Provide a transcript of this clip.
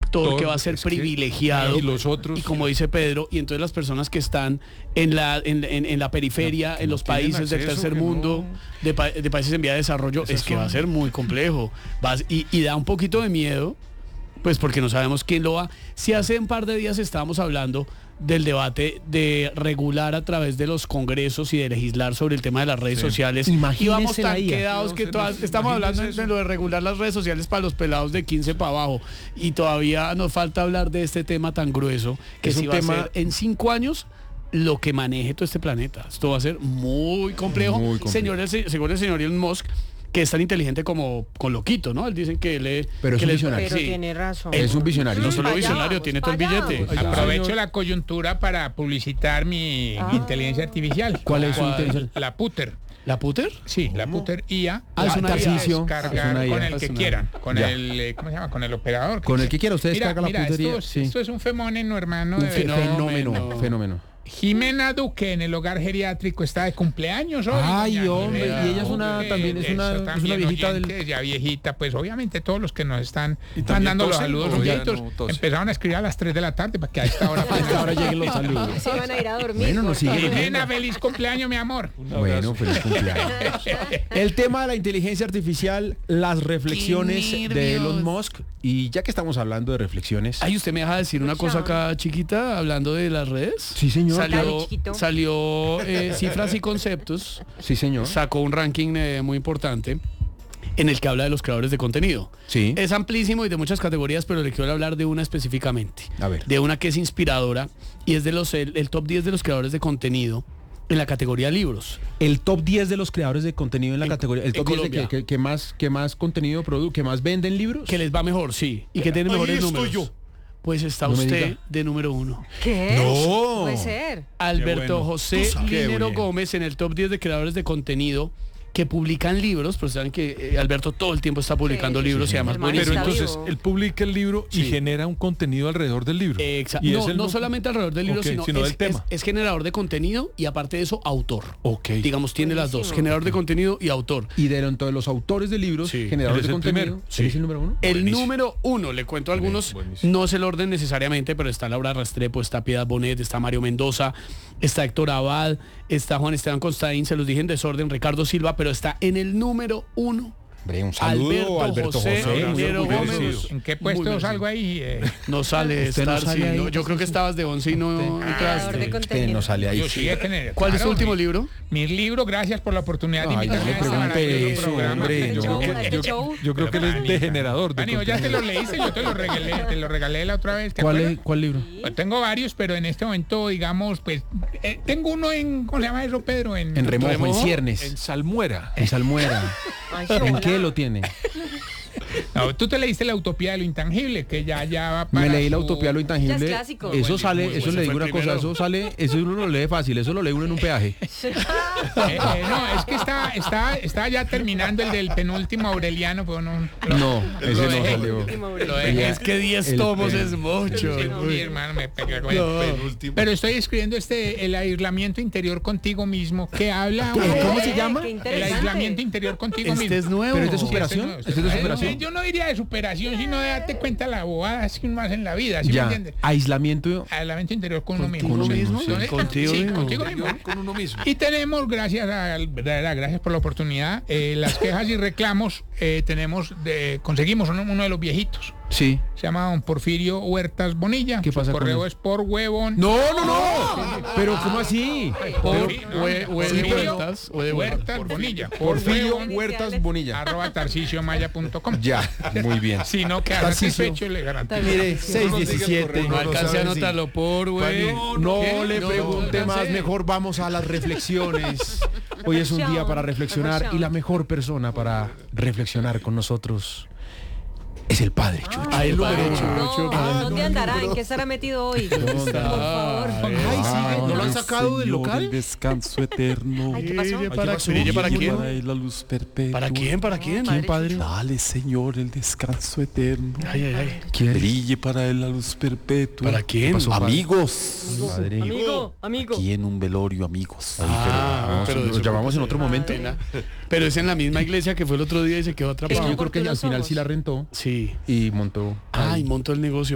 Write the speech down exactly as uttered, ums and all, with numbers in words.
sector Todo, que va a ser es que- privilegiado. y los otros. Y como dice Pedro, y entonces las personas que están en la, en, en- en la periferia, que en no los tienen países del acceso, tercer que mundo, no- de, pa- de países en vía de desarrollo, Esas es que va a son- ser muy complejo. Vas- y, y da un poquito de miedo, pues porque no sabemos quién lo va. Si hace un par de días estábamos hablando del debate de regular a través de los congresos y de legislar sobre el tema de las redes Sí. sociales. Imagínese Y vamos la tan I A. quedados No, que se todas- nos- estamos hablando imagínese de eso. lo de regular las redes sociales para los pelados de quince para abajo. Y todavía nos falta hablar de este tema tan grueso que Es si un va tema- a ser en cinco años lo que maneje todo este planeta. Esto va a ser muy complejo. Muy complejo. Señor, el- según el señor Elon Musk, que es tan inteligente como con loquito, ¿no? Él dicen que le Pero es que un le- visionario. Pero sí. tiene razón. Es un visionario. No solo Vaya, visionario, vamos, tiene todo el vaya, billete. vamos. Aprovecho señor. la coyuntura para publicitar mi Ah. inteligencia artificial. ¿Cuál es su ¿Cuál? inteligencia? La Puter. ¿La puter? Sí, la Puter I A. Ah, es La una pueden I A. descargar Es una I A. con el que Es una- quieran, con Ya. el, eh, ¿cómo se llama? Con el operador. Con el que quiera, usted Mira, descarga la mira, putería. esto, Sí. esto es un fenómeno, hermano. Un de fe- verdad. fenómeno, fenómeno. fenómeno. Jimena Duque en el hogar geriátrico está de cumpleaños hoy. Ay, doña hombre, Jimena y ella es una- Duque, también es eso una- es una también viejita del- oyente, ya viejita, pues obviamente todos los que nos están ¿Y también mandando los tosen saludos o son ya viejitos, no tosen? empezaron a escribir a las tres de la tarde para que a esta hora A esta hora lleguen los saludos. Se van a ir a dormir. Bueno, nos por sigue favor. Jimena, feliz cumpleaños, mi amor. Bueno, feliz cumpleaños. El tema de la inteligencia artificial, las reflexiones Qué de Elon nervios. Musk. Y ya que estamos hablando de reflexiones. Ay, ¿usted me deja decir una cosa acá chiquita hablando de las redes? Sí, señor. Dale, Salió, chiquito. salió eh, Cifras y Conceptos, Sí, señor. sacó un ranking eh, muy importante en el que habla de los creadores de contenido. Sí. Es amplísimo y de muchas categorías, pero le quiero hablar de una específicamente. A ver. De una que es inspiradora y es de los el, el top diez de los creadores de contenido en la categoría libros. El top diez de los creadores de contenido en la En- categoría. El en top diez de que, Colombia. que- que más, que más contenido produce, que más venden libros. Que les va mejor, sí. Y que tiene Ahí mejores estoy números. yo. Pues está No me usted diga. de número uno. ¿Qué? No. Puede ser. Alberto bueno. José Tú sabes. Qué Linero bien. Gómez en el top diez de creadores de contenido que publican libros, pero saben que eh, Alberto todo el tiempo está publicando Sí, libros sí, y además el man Pero está buenísimos. entonces vivo. él publica el libro y Sí. genera un contenido alrededor del libro. Exacto. Y No, es el no nu- solamente alrededor del libro, Ok, sino, sino es, del tema. es- es generador de contenido y aparte de eso, autor. Ok. Digamos, tiene las dos, Buenísimo. generador de contenido y autor. Y de dentro de los autores de libros, Sí. generadores Él de es el contenido. primero. ¿Él Sí. es el número uno? El Buenísimo. número uno, le cuento algunos, buenísimo. no es el orden necesariamente, pero está Laura Restrepo, está Piedad Bonet, está Mario Mendoza, está Héctor Abad, está Juan Esteban Constaín, se los dije en desorden, Ricardo Silva, pero está en el número uno. Hombre, un saludo, Alberto Alberto, José José. muy Linero orgulloso. Gómez. ¿En qué Muy puesto merecido. salgo ahí? Eh, No sale Usted no estar, sale sí, ahí. no, yo creo que estabas de once y no Creador de entraste. contenido. No sale ahí. yo sí he tenido- ¿Cuál es tu claro, último mi- libro? Mis libros, gracias por la oportunidad de Ay, invitarme no a me este pregunte maravilloso eso, programa. hombre, Este yo- show, yo- este yo- show. Yo creo que él es Manny, degenerador de Manny, ya te contenido. lo leíste, yo te lo regalé, te lo regalé la otra vez. ¿te ¿Cuál, acuerdas? es- ¿Cuál libro? Pues tengo varios, pero en este momento, digamos, pues eh, tengo uno en, ¿cómo se llama eso, Pedro? En, En remojo, en ¿Remojo? ciernes. En Salmuera. En salmuera. Ay, ¿En hola. qué lo tiene? No, tú te leíste La Utopía de lo Intangible, que ya, ya va para Me leí la su- utopía de lo intangible. Ya es clásico. Eso Muy sale, bueno, eso ese le digo fue una el cosa, primero. eso sale, eso uno lo lee fácil, eso lo lee uno en un peaje. Eh, eh, no, es que está, está, está ya terminando el del penúltimo Aureliano, pero no. lo- No, lo ese no dejé. salió. Lo dejé. Es que diez el- tomos el- es mucho. Sí, mi hermano me pega con No. el penúltimo. Pero estoy escribiendo este El aislamiento interior contigo mismo, que habla ¿Cómo Eh, se llama? qué el interesante. aislamiento interior contigo Este mismo. es nuevo. Pero es de Sí, superación. este no, Este es de eh, superación. Yo no diría de superación, sino de darte cuenta la bobada que uno hace en la vida, ¿sí me Ya, entiendes? aislamiento. Aislamiento interior con uno mismo. ¿Contigo Sí, mismo? sí, Contigo sí, mismo. contigo mismo. Con uno mismo. Y tenemos, gracias a, verdadera, gracias por la oportunidad, eh, las quejas y reclamos, eh, tenemos, de, conseguimos uno, uno de los viejitos. Sí. Se llama don Porfirio Huertas Bonilla. ¿Qué pasa Su con correo él? es por huevón. No, no, no. Pero ¿cómo así? Por Porfi- no, hue- hue- de Porfirio vueltas, o de Huertas vueltas. Bonilla. Porfirio huevón, Huertas Bonilla. arroba tarcisiomaya punto com. Ya, muy bien. Si no queda Tarcisio. satisfecho, le garantizo. Mire, seis diecisiete. No alcancé a anotarlo por, güey. No ¿Qué? le No, pregunte no más, sé. mejor vamos a las reflexiones. Hoy es un día para reflexionar y la mejor persona para reflexionar con nosotros es el padre Chucho. Ahí lo Padre, derecho. no, ¿dónde andará? ¿En qué estará metido hoy? Por favor. Ay, sí, ¿no lo han sacado del Señor, local? el descanso eterno. Ay, ¿qué pasó? Brille ¿qué para, pasó? brille para Brille quién? para él la luz perpetua. ¿Para quién? ¿Para quién? Padre padre? Dale, Señor, el descanso eterno. Ay, ay, ay. ¿Quién? Brille para él la luz perpetua. ¿Para quién? pasó, padre? Amigos. Padre. Amigo, amigo. Aquí en un velorio, amigos. Ah, pero eso nos llamamos en otro momento. pena. Pero es en la misma iglesia que fue el otro día y se quedó Es que atrapado. yo creo que al final sí la rentó Sí. y montó. Ay, montó el negocio.